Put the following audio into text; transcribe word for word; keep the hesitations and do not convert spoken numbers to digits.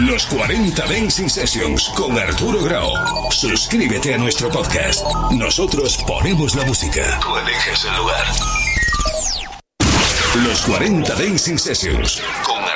Los cuarenta Dancing Sessions con Arturo Grau. Suscríbete a nuestro podcast. Nosotros ponemos la música. Tú eliges el lugar. Los cuarenta Dancing Sessions con